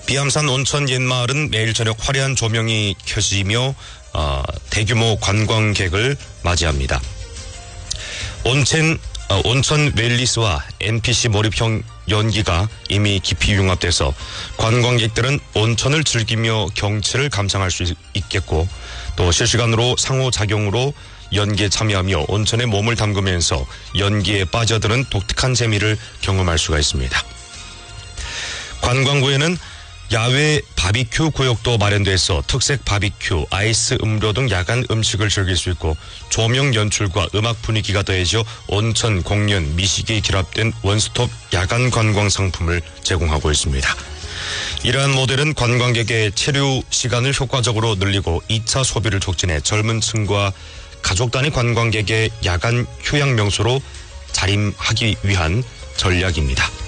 비암산 온천 옛마을은 매일 저녁 화려한 조명이 켜지며 대규모 관광객을 맞이합니다. 온천 웰리스와 NPC 몰입형 연기가 이미 깊이 융합돼서 관광객들은 온천을 즐기며 경치를 감상할 수 있겠고, 또 실시간으로 상호작용으로 연기에 참여하며 온천에 몸을 담그면서 연기에 빠져드는 독특한 재미를 경험할 수가 있습니다. 관광구에는 야외 바비큐 구역도 마련돼서 특색 바비큐, 아이스 음료 등 야간 음식을 즐길 수 있고, 조명 연출과 음악 분위기가 더해져 온천, 공연, 미식이 결합된 원스톱 야간 관광 상품을 제공하고 있습니다. 이러한 모델은 관광객의 체류 시간을 효과적으로 늘리고 2차 소비를 촉진해 젊은 층과 가족 단위 관광객의 야간 휴양 명소로 자림하기 위한 전략입니다.